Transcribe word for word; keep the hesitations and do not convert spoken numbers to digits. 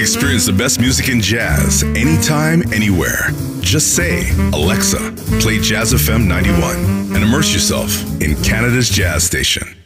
Experience the best music in jazz, anytime, anywhere. Just say, Alexa, play Jazz F M ninety-one, and immerse yourself in Canada's jazz station.